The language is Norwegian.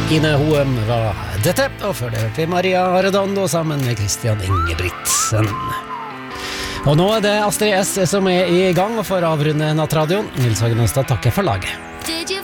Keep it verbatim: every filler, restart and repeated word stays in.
Ine Hoem var dette, og før det hørte vi Maria Redondo sammen med Christian Ingebrigtsen. Og nå er det Astrid S som er i gang og får avrunde Nattradioen. Nils Hagen Onsdag takker for laget. Did you